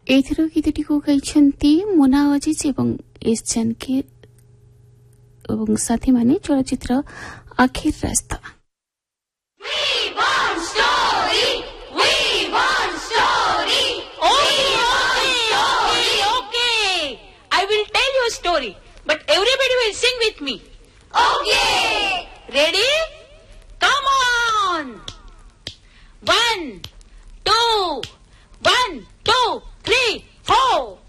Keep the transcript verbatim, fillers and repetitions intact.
ଏଥିରୁ ଗୀତଟିକୁ ଗାଇଛନ୍ତି ମୋନା ଅଜିଜ ଏବଂ ଏସ୍ ଜାନକୀ ଏବଂ ସାଥୀମାନେ ଚଳଚ୍ଚିତ୍ର ଆଖିର ରାସ୍ତା। Story, but everybody will sing with me. Okay. Ready? Come on. One, two, one, two, three, four.